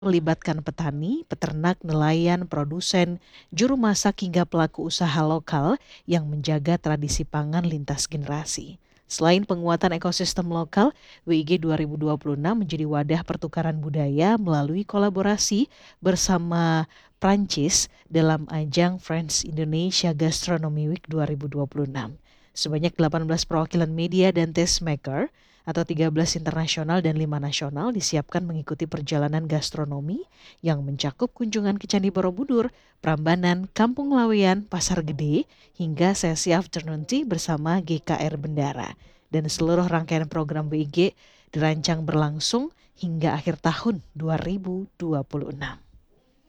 melibatkan petani, peternak, nelayan, produsen, juru masak hingga pelaku usaha lokal yang menjaga tradisi pangan lintas generasi. Selain penguatan ekosistem lokal, WIG 2026 menjadi wadah pertukaran budaya melalui kolaborasi bersama Prancis dalam ajang Friends Indonesia Gastronomy Week 2026. Sebanyak 18 perwakilan media dan tastemaker atau 13 internasional dan 5 nasional disiapkan mengikuti perjalanan gastronomi yang mencakup kunjungan ke Candi Borobudur, Prambanan, Kampung Laweyan, Pasar Gede, hingga sesi afternoon tea bersama GKR Bendara. Dan seluruh rangkaian program WIG dirancang berlangsung hingga akhir tahun 2026.